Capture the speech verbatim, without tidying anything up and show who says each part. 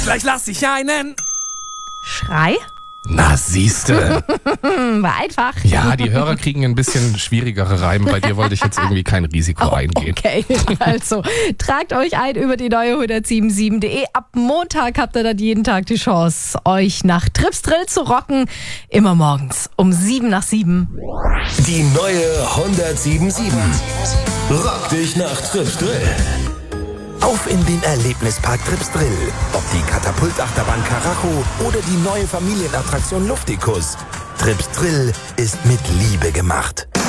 Speaker 1: Gleich lass ich einen
Speaker 2: Schrei?
Speaker 1: Na, siehste.
Speaker 2: War einfach.
Speaker 1: Ja, die Hörer kriegen ein bisschen schwierigere Reime. Bei dir wollte ich jetzt irgendwie kein Risiko
Speaker 2: Oh,
Speaker 1: eingehen.
Speaker 2: Okay, also tragt euch ein über die neue hundertsieben punkt sieben punkt de. Ab Montag habt ihr dann jeden Tag die Chance, euch nach Trips Drill zu rocken. Immer morgens um sieben nach sieben.
Speaker 3: Die neue hundertsieben Komma sieben. Rock dich nach Trips Drill. Auf in den Erlebnispark Trips Drill. Ob die Katapultachterbahn Karacho oder die neue Familienattraktion Luftikus. Trips Drill ist mit Liebe gemacht.